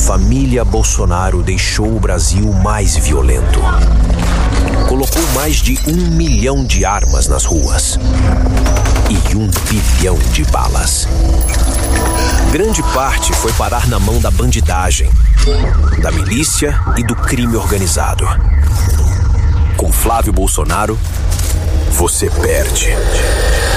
família Bolsonaro deixou o Brasil mais violento. Colocou mais de 1 milhão de armas nas ruas e 1 bilhão de balas. Grande parte foi parar na mão da bandidagem, da milícia e do crime organizado. Com Flávio Bolsonaro, você perde.